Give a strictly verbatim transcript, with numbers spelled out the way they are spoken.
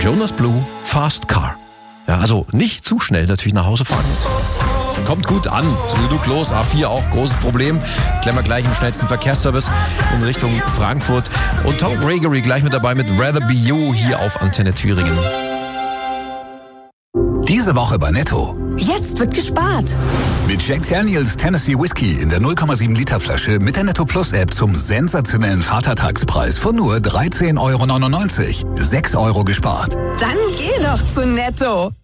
Jonas Blue, Fast Car. Ja, also nicht zu schnell natürlich nach Hause fahren jetzt. Kommt gut an, so genug los, A vier auch, großes Problem. Klemmen wir gleich im schnellsten Verkehrsservice in Richtung Frankfurt. Und Tom Gregory gleich mit dabei mit Rather Be You hier auf Antenne Thüringen. Diese Woche bei Netto. Jetzt wird gespart. Mit Jack Daniels Tennessee Whiskey in der null Komma sieben Liter Flasche mit der Netto Plus App zum sensationellen Vatertagspreis von nur dreizehn Euro neunundneunzig. sechs Euro gespart. Dann geh doch zu Netto.